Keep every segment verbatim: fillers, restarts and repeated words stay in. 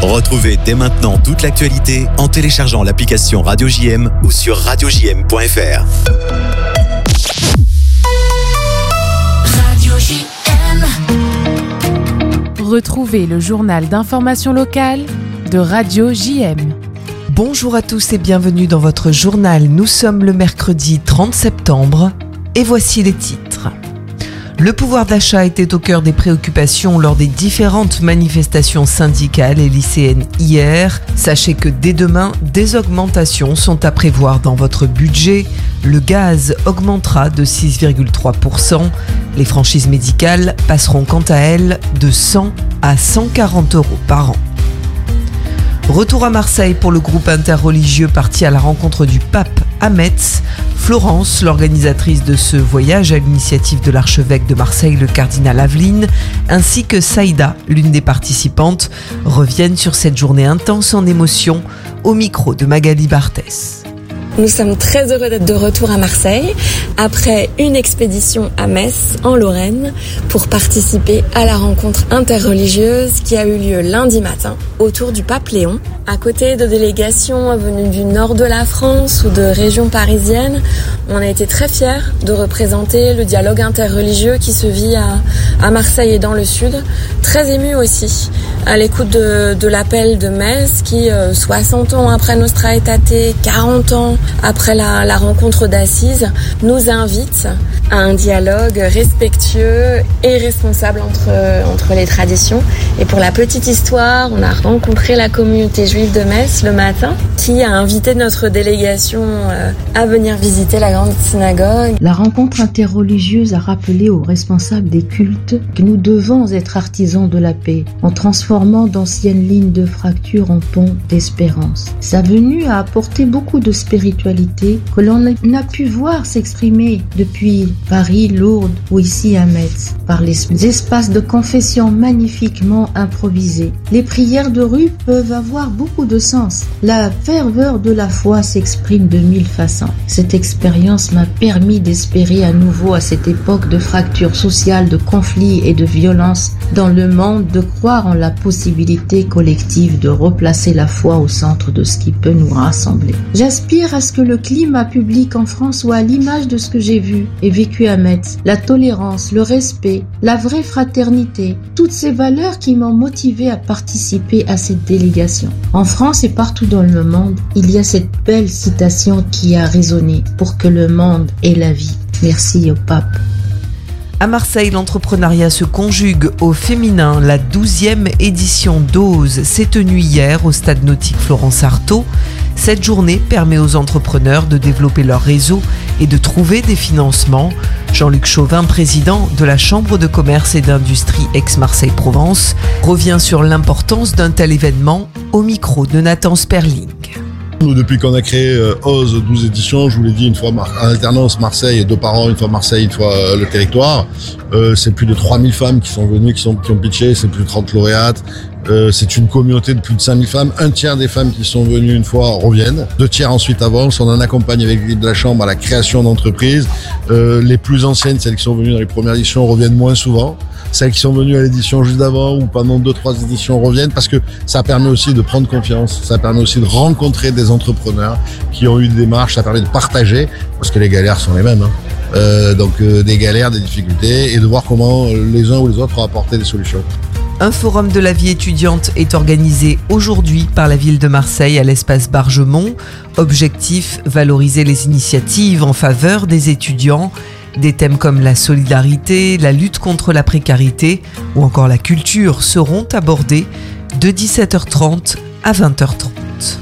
Retrouvez dès maintenant toute l'actualité en téléchargeant l'application Radio J M ou sur radio j m point f r. Radio J M. Retrouvez le journal d'information locale de Radio J M. Bonjour à tous et bienvenue dans votre journal. Nous sommes le mercredi trente septembre et voici les titres. Le pouvoir d'achat était au cœur des préoccupations lors des différentes manifestations syndicales et lycéennes hier. Sachez que dès demain, des augmentations sont à prévoir dans votre budget. Le gaz augmentera de six virgule trois pour cent. Les franchises médicales passeront quant à elles de cent à cent quarante euros par an. Retour à Marseille pour le groupe interreligieux parti à la rencontre du pape à Metz. Florence, l'organisatrice de ce voyage à l'initiative de l'archevêque de Marseille, le cardinal Aveline, ainsi que Saïda, l'une des participantes, reviennent sur cette journée intense en émotion au micro de Magali Barthès. Nous sommes très heureux d'être de retour à Marseille après une expédition à Metz, en Lorraine, pour participer à la rencontre interreligieuse qui a eu lieu lundi matin autour du pape Léon. À côté de délégations venues du nord de la France ou de régions parisiennes, on a été très fiers de représenter le dialogue interreligieux qui se vit à, à Marseille et dans le sud. Très émus aussi à l'écoute de, de l'appel de Metz qui, euh, soixante ans après Nostra Aetate, quarante ans après la, la rencontre d'Assise, nous invite à un dialogue respectueux et responsable entre, entre les traditions. Et pour la petite histoire, on a rencontré la communauté juive de Metz le matin qui a invité notre délégation à venir visiter la grande synagogue. La rencontre interreligieuse a rappelé aux responsables des cultes que nous devons être artisans de la paix en transformant d'anciennes lignes de fracture en ponts d'espérance. Sa venue a apporté beaucoup de spiritualité que l'on n'a pu voir s'exprimer depuis Paris, Lourdes ou ici à Metz, par les espaces de confession magnifiquement improvisés. Les prières de rue peuvent avoir beaucoup de sens. La ferveur de la foi s'exprime de mille façons. Cette expérience m'a permis d'espérer à nouveau à cette époque de fracture sociale, de conflits et de violence dans le monde, de croire en la possibilité collective de replacer la foi au centre de ce qui peut nous rassembler. J'aspire à ce que le climat public en France soit à l'image de ce que j'ai vu et vécu à Metz. La tolérance, le respect, la vraie fraternité, toutes ces valeurs qui m'ont motivé à participer à cette délégation. En France et partout dans le monde, il y a cette belle citation qui a résonné pour que le monde ait la vie. Merci au pape. À Marseille, l'entrepreneuriat se conjugue au féminin. La douzième édition d'Ose s'est tenue hier au stade nautique Florence Artaud. Cette journée permet aux entrepreneurs de développer leur réseau et de trouver des financements. Jean-Luc Chauvin, président de la Chambre de commerce et d'industrie Aix-Marseille-Provence, revient sur l'importance d'un tel événement au micro de Nathan Sperling. Nous, depuis qu'on a créé euh, Ose, douze éditions, je vous l'ai dit, une fois mar- en alternance Marseille, deux par an, une fois Marseille, une fois euh, le territoire. Euh, c'est plus de trois mille femmes qui sont venues, qui, sont, qui ont pitché, c'est plus de trente lauréates. Euh, c'est une communauté de plus de cinq mille femmes. Un tiers des femmes qui sont venues une fois reviennent. Deux tiers ensuite avancent. On en accompagne avec l'équipe de la Chambre à la création d'entreprises. Euh, les plus anciennes, celles qui sont venues dans les premières éditions, reviennent moins souvent. Celles qui sont venues à l'édition juste d'avant ou pendant deux, trois éditions reviennent parce que ça permet aussi de prendre confiance. Ça permet aussi de rencontrer des entrepreneurs qui ont eu des démarches. Ça permet de partager parce que les galères sont les mêmes. Hein. Euh, donc euh, des galères, des difficultés et de voir comment les uns ou les autres ont apporté des solutions. Un forum de la vie étudiante est organisé aujourd'hui par la ville de Marseille à l'espace Bargemont. Objectif, valoriser les initiatives en faveur des étudiants. Des thèmes comme la solidarité, la lutte contre la précarité ou encore la culture seront abordés de dix-sept heures trente à vingt heures trente.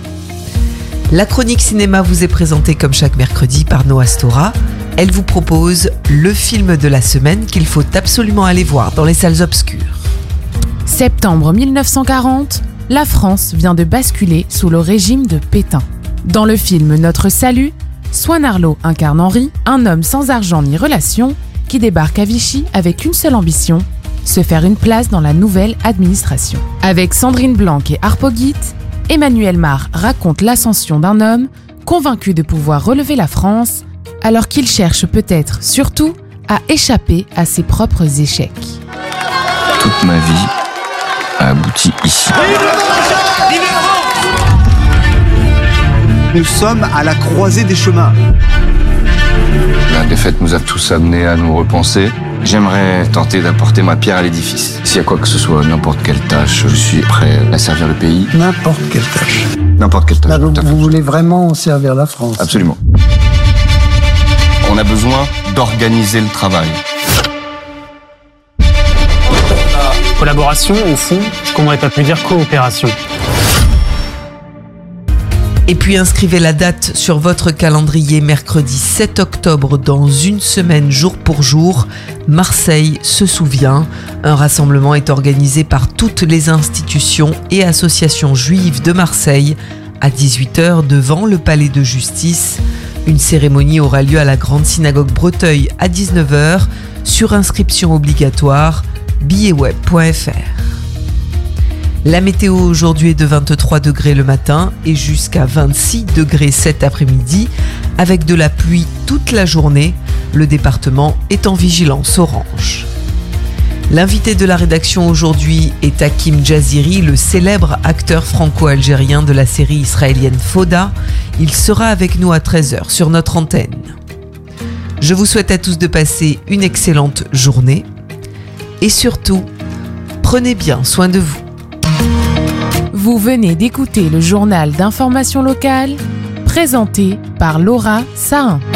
La chronique cinéma vous est présentée comme chaque mercredi par Noah Stora. Elle vous propose le film de la semaine qu'il faut absolument aller voir dans les salles obscures. Septembre mille neuf cent quarante, la France vient de basculer sous le régime de Pétain. Dans le film Notre Salut, Swan Arlo incarne Henri, un homme sans argent ni relation, qui débarque à Vichy avec une seule ambition, se faire une place dans la nouvelle administration. Avec Sandrine Blanc et Harpo Guit, Emmanuel Mar raconte l'ascension d'un homme convaincu de pouvoir relever la France, alors qu'il cherche peut-être surtout à échapper à ses propres échecs. Toute ma vie a abouti ici. Nous sommes à la croisée des chemins. La défaite nous a tous amenés à nous repenser. J'aimerais tenter d'apporter ma pierre à l'édifice. S'il y a quoi que ce soit, n'importe quelle tâche, je suis prêt à servir le pays. N'importe quelle tâche. N'importe quelle tâche. Là, donc, vous voulez vraiment servir la France? Absolument. On a besoin d'organiser le travail. Collaboration, au fond, ce qu'on n'aurait pas pu dire coopération. Et puis inscrivez la date sur votre calendrier, mercredi sept octobre, dans une semaine jour pour jour. Marseille se souvient. Un rassemblement est organisé par toutes les institutions et associations juives de Marseille à dix-huit heures devant le palais de justice. Une cérémonie aura lieu à la grande synagogue Breteuil à dix-neuf heures sur inscription obligatoire, billets web point f r. La météo aujourd'hui est de vingt-trois degrés le matin et jusqu'à vingt-six degrés cet après-midi, avec de la pluie toute la journée. Le département est en vigilance orange. L'invité de la rédaction aujourd'hui est Hakim Jaziri, le célèbre acteur franco-algérien de la série israélienne Fauda. Il sera avec nous à treize heures sur notre antenne. Je vous souhaite à tous de passer une excellente journée et surtout, prenez bien soin de vous. Vous venez d'écouter le journal d'information locale, présenté par Laura Sahin.